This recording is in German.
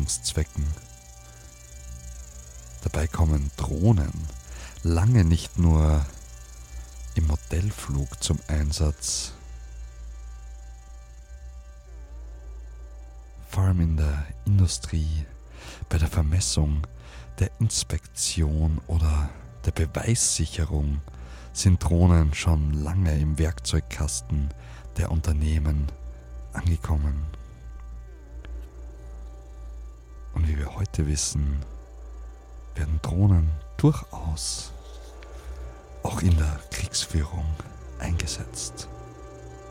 Forschungszwecken. Dabei kommen Drohnen lange nicht nur im Modellflug zum Einsatz, vor allem in der Industrie, bei der Vermessung, der Inspektion oder der Beweissicherung sind Drohnen schon lange im Werkzeugkasten der Unternehmen angekommen. Und wie wir heute wissen, werden Drohnen durchaus auch in der Kriegsführung eingesetzt.